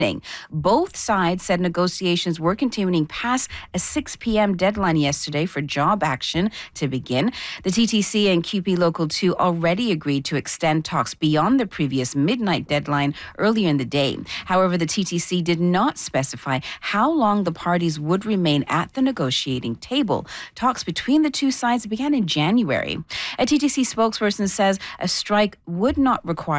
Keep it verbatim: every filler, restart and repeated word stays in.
Both sides said negotiations were continuing past a six p.m. deadline yesterday for job action to begin. The T T C and C U P E Local two already agreed to extend talks beyond the previous midnight deadline earlier in the day. However, the T T C did not specify how long the parties would remain at the negotiating table. Talks between the two sides began in January. A T T C spokesperson says a strike would not require